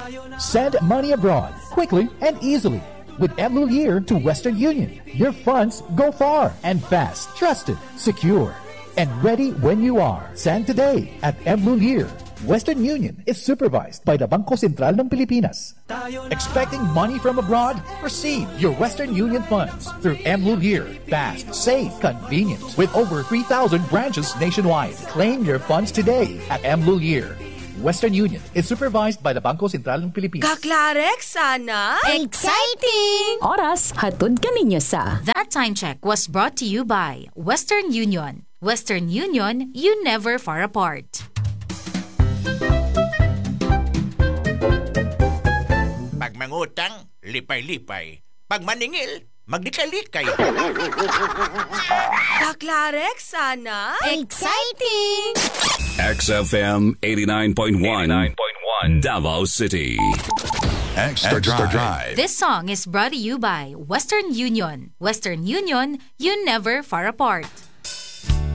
Send money abroad quickly and easily with mLulier to Western Union. Your funds go far and fast, trusted, secure, and ready when you are. Send today at mLulier. Western Union is supervised by the Bangko Sentral ng Pilipinas. Expecting money from abroad? Receive your Western Union funds through mLulier. Fast, safe, convenient. With over 3,000 branches nationwide. Claim your funds today at mLulier. Western Union is supervised by the Bangko Sentral ng Pilipinas. Kaklarek, sana! Exciting! Oras, hatod kaninyo sa That Time Check was brought to you by Western Union. Western Union, you never far apart. Pag mangutang, lipay-lipay. Pag maningil, magdikalikay. Kaklarek, sana! Exciting! XFM 89.1 Davao City. Extra Drive. This song is brought to you by Western Union. Western Union, you never far apart.